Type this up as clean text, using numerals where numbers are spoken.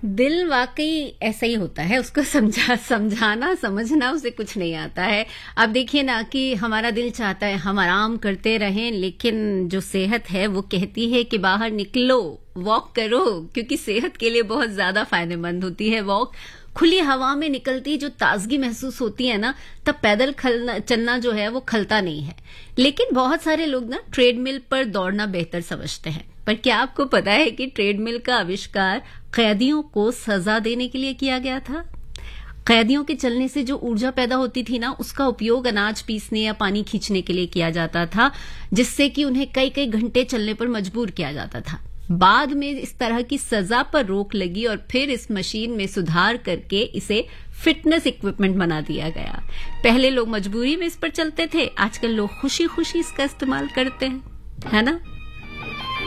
दिल वाकई ऐसा ही होता है, उसको समझाना समझना उसे कुछ नहीं आता है। अब देखिए ना कि हमारा दिल चाहता है हम आराम करते रहें, लेकिन जो सेहत है वो कहती है कि बाहर निकलो, वॉक करो, क्योंकि सेहत के लिए बहुत ज्यादा फायदेमंद होती है वॉक। खुली हवा में निकलती जो ताजगी महसूस होती है ना, तब पैदल चलना जो है वो खलता नहीं है। लेकिन बहुत सारे लोग ना ट्रेडमिल पर दौड़ना बेहतर समझते हैं। पर क्या आपको पता है कि ट्रेडमिल का आविष्कार कैदियों को सजा देने के लिए किया गया था? कैदियों के चलने से जो ऊर्जा पैदा होती थी ना, उसका उपयोग अनाज पीसने या पानी खींचने के लिए किया जाता था, जिससे कि उन्हें कई कई घंटे चलने पर मजबूर किया जाता था। बाद में इस तरह की सजा पर रोक लगी और फिर इस मशीन में सुधार करके इसे फिटनेस इक्विपमेंट बना दिया गया। पहले लोग मजबूरी में इस पर चलते थे, आजकल लोग खुशी खुशी इसका इस्तेमाल करते हैं, है ना?